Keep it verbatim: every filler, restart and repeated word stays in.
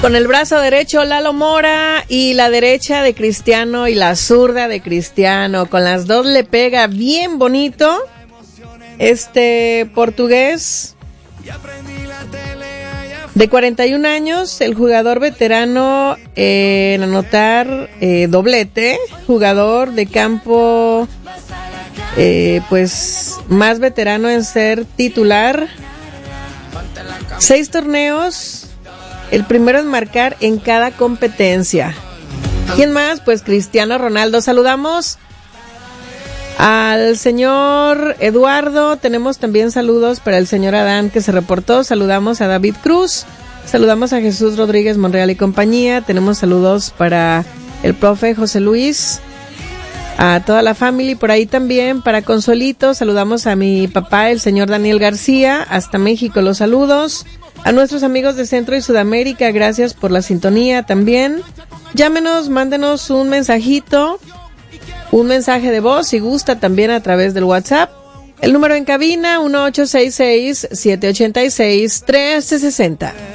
Con el brazo derecho Lalo Mora y la derecha de Cristiano y la zurda de Cristiano. Con las dos le pega bien bonito. Este portugués de cuarenta y un años, el jugador veterano eh, en anotar eh, doblete, jugador de campo eh, pues más veterano en ser titular. Seis torneos, el primero en marcar en cada competencia. ¿Quién más? Pues Cristiano Ronaldo. Saludamos al señor Eduardo, tenemos también saludos para el señor Adán que se reportó, saludamos a David Cruz, saludamos a Jesús Rodríguez Monreal y compañía, tenemos saludos para el profe José Luis, a toda la familia, por ahí también para Consuelito, saludamos a mi papá el señor Daniel García, hasta México los saludos, a nuestros amigos de Centro y Sudamérica, gracias por la sintonía también, llámenos, mándenos un mensajito, un mensaje de voz si gusta también a través del WhatsApp. El número en cabina uno ocho seis seis, siete ocho seis, uno tres seis cero.